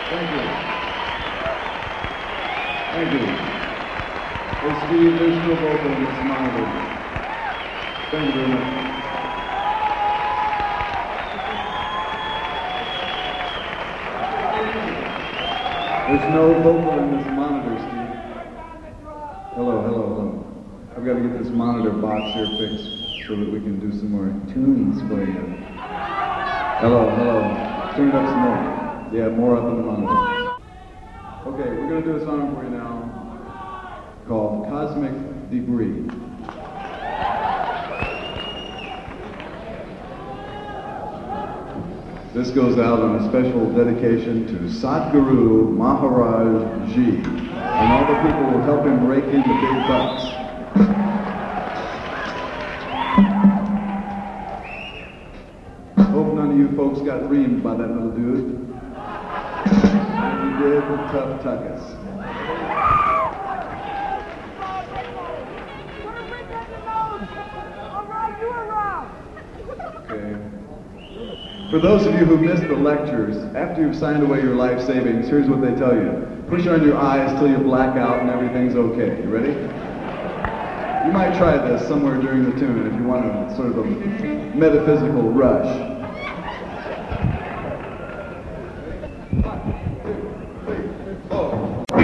Thank you. Thank you. Hey, Steve, there's no vocal in this monitor. Thank you very much. There's no vocal in this monitor, Steve. Hello. I've got to get this monitor box here fixed so that we can do some more tunings for you. Hello. Turn it up some more. Yeah, more up in the monitor. Okay, we're going to do a song for you now called Cosmic Debris. This goes out on a special dedication to Sadhguru Maharaj Ji and all the people who help him rake in the big bucks. Hope none of you folks got reamed by that little dude. If you did, tough tuckus. Okay. For those of you who missed the lectures, after you've signed away your life savings, here's what they tell you. Push on your eyes till you black out and everything's okay. You ready? You might try this somewhere during the tune if you want a sort of a metaphysical rush.